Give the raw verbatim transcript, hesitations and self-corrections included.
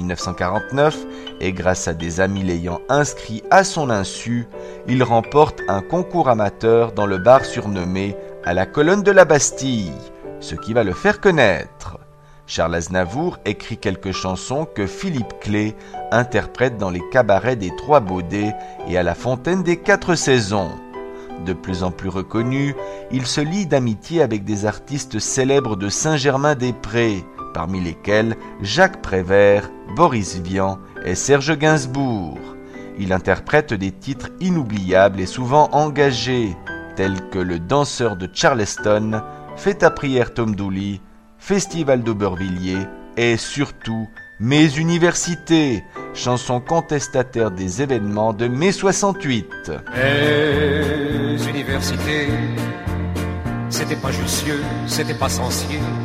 neuf cent quarante-neuf et grâce à des amis l'ayant inscrit à son insu, il remporte un concours amateur dans le bar surnommé « À la colonne de la Bastille », ce qui va le faire connaître. Charles Aznavour écrit quelques chansons que Philippe Clay interprète dans les cabarets des Trois Baudets et à la Fontaine des Quatre Saisons. De plus en plus reconnu, il se lie d'amitié avec des artistes célèbres de Saint-Germain-des-Prés, parmi lesquels Jacques Prévert, Boris Vian et Serge Gainsbourg. Il interprète des titres inoubliables et souvent engagés, tels que Le danseur de Charleston, Fais ta prière Tom Dooley, Festival d'Aubervilliers et surtout Mes universités, chanson contestataire des événements de mai soixante-huit. Mes universités, c'était pas Jussieu, c'était pas Censier,